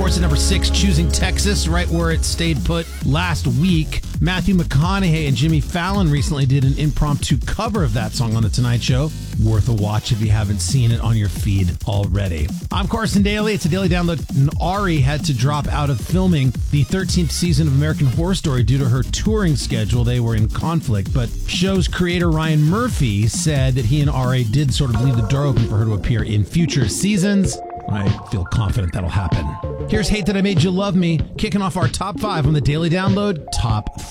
course, at number 6, Choosing Texas, right where it stayed put last week. Matthew McConaughey and Jimmy Fallon recently did an impromptu cover of that song on The Tonight Show. Worth a watch if you haven't seen it on your feed already. I'm Carson Daly. It's a daily download. And Ari had to drop out of filming the 13th season of American Horror Story due to her touring schedule. They were in conflict, but show's creator Ryan Murphy said that he and Ari did sort of leave the door open for her to appear in future seasons. I feel confident that'll happen. Here's Hate That I Made You Love Me, kicking off our top 5 on the Daily Download Top